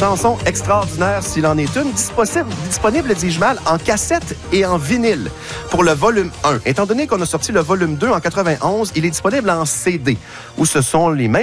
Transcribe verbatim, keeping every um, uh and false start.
chanson extraordinaire s'il en est une, disponible, disponible dis-je mal, en cassette et en vinyle pour le volume un. Étant donné qu'on a sorti le volume deux en quatre-vingt-onze, il est disponible en C D, où ce sont les mêmes